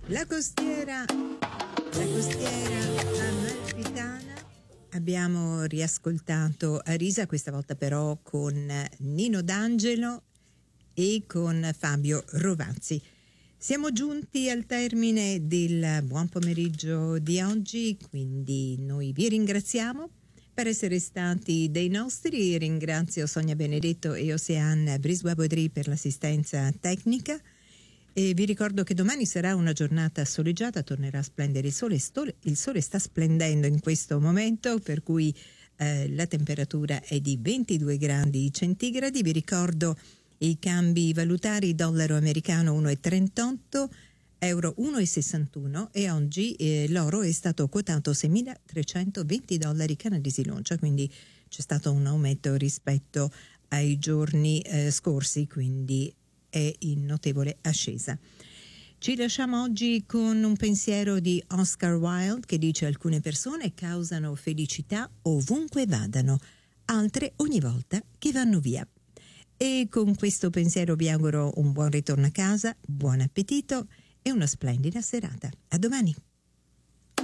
La costiera amalfitana. Abbiamo riascoltato Arisa, questa volta però con Nino D'Angelo e con Fabio Rovazzi. Siamo giunti al termine del buon pomeriggio di oggi, quindi noi vi ringraziamo per essere stati dei nostri. Ringrazio Sonia Benedetto e Oceane Brisbois-Baudry per l'assistenza tecnica. E vi ricordo che domani sarà una giornata soleggiata, tornerà a splendere il sole. Il sole sta splendendo in questo momento, per cui la temperatura è di 22 gradi centigradi. Vi ricordo i cambi valutari: dollaro americano 1,38, euro 1,61 e oggi l'oro è stato quotato 6.320 dollari canadesi l'oncia, quindi c'è stato un aumento rispetto ai giorni scorsi, quindi è in notevole ascesa. Ci lasciamo oggi con un pensiero di Oscar Wilde che dice: alcune persone causano felicità ovunque vadano, altre ogni volta che vanno via. E con questo pensiero vi auguro un buon ritorno a casa, buon appetito e una splendida serata. A domani.